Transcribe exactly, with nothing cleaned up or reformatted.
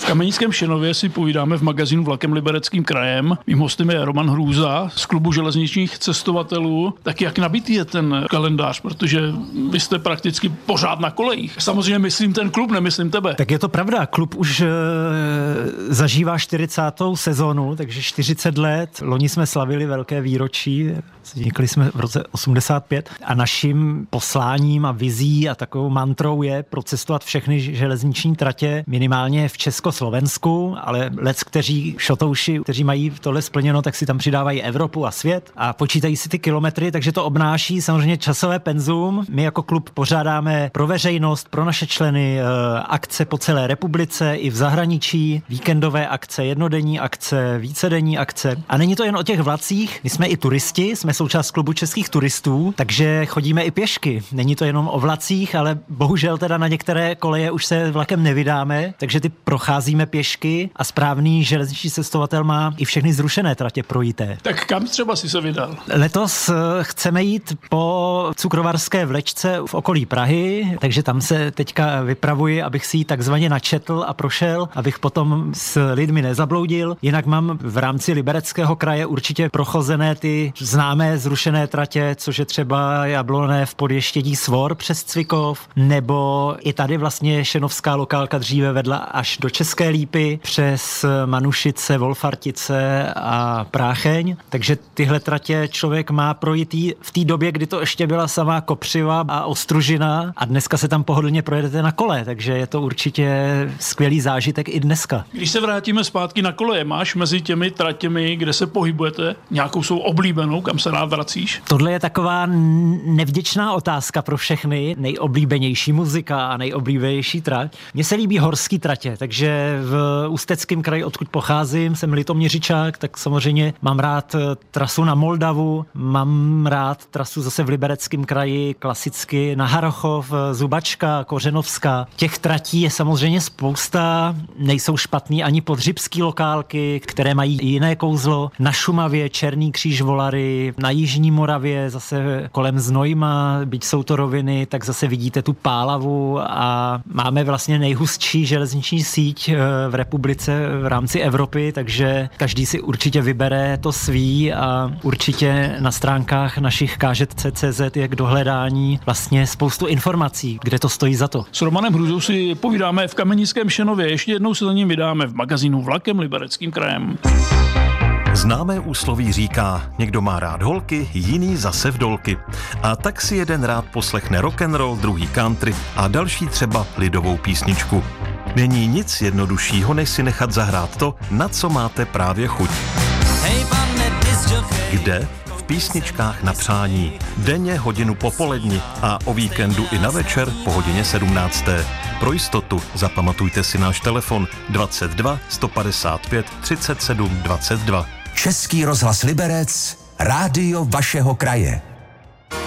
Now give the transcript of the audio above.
V Kamenickém Šenově si povídáme v magazínu Vlakem Libereckým krajem. Mým hostem je Roman Hrůza z klubu železničních cestovatelů. Tak jak nabitý je ten kalendář, protože vy jste prakticky pořád na kolejích. Samozřejmě myslím ten klub, nemyslím tebe. Tak je to pravda, klub už e, zažívá čtyřicátou sezónu, takže čtyřicet let. Loni jsme slavili velké výročí, vznikli jsme v roce osmdesát pět a naším posláním a vizí a takovou mantrou je procestovat všechny železniční tratě minimálně v Československu, ale lec, kteří šotouši, kteří mají tohle splněno, tak si tam přidávají Evropu a svět a počítají si ty kilometry, takže to obnáší samozřejmě časové penzum. My jako klub pořádáme pro veřejnost, pro naše členy akce po celé republice i v zahraničí, víkendové akce, jednodenní akce, vícedenní akce. A není to jen o těch vlacích, my jsme i turisti, jsme součást klubu českých turistů, takže chodíme i pěšky. Není to jenom o vlacích, ale bohužel teda na některé koleje už se vlakem nevydáme, takže ty procházíme pěšky a správný železniční cestovatel má i všechny zrušené tratě projité. Tak kam třeba si se vydal? Letos chceme jít po cukrovarské vlečce v okolí Prahy, takže tam se teďka vypravuji, abych si ji takzvaně načetl a prošel, abych potom s lidmi nezabloudil. Jinak mám v rámci Libereckého kraje určitě prochozené ty známé zrušené tratě, což je třeba Jabloné v Podještědí Svor přes Cvikov, nebo i tady vlastně šenovská lokálka dříve vedla až do České Lípy přes Manušice, Wolfartice a Prácheň. Takže tyhle tratě člověk má projít v té době, kdy to ještě byla samá kopřiva a ostružina a dneska se tam pohodlně projedete na kole, takže je to určitě skvělý zážitek i dneska. Když se vrátíme zpátky na koleje, máš mezi těmi tratěmi, kde se pohybujete, nějakou svou oblíbenou, kam se rád vracíš? Tohle je taková nevděčná otázka pro všechny. Nejoblíbenější muzika a nejoblíbenější trať. Mně se líbí horský tratě, takže v Ústeckém kraji, odkud pocházím, jsem Litoměřičák, tak samozřejmě mám rád trasu na Moldavu, mám rád trasu zase v Libereckém kraji, klasicky na Harochov, Zubačka, Kořenovská. Těch tratí je samozřejmě spousta, nejsou špatný ani podřibský lokálky, které mají jiné kouzlo. Na Šumavě Černý kříž Volary, na Jižní Moravě zase kolem Znojma, byť jsou to roviny, tak zase vidíte tu Pálavu a máme vlastně nejhustší železniční síť v republice v rámci Evropy, takže každý si určitě vybere to svý a určitě na stránkách našich ká žet cé tečka cé zet je k dohledání vlastně spoustu informací, kde to stojí za to. S Romanem Hrůzou si povídáme v Kamenickém Šenově, ještě jednou se za ním vydáme v magazínu Vlakem Libereckým krajem. Známé úsloví říká, někdo má rád holky, jiný zase vdolky. A tak si jeden rád poslechne rock'n'roll, druhý country a další třeba lidovou písničku. Není nic jednoduššího, než si nechat zahrát to, na co máte právě chuť. Kde? V písničkách na přání. Denně hodinu popoledni a o víkendu i na večer po hodině sedmnácté. Pro jistotu zapamatujte si náš telefon dvacet dva sto padesát pět třicet sedm dvacet dva. Český rozhlas Liberec, rádio vašeho kraje.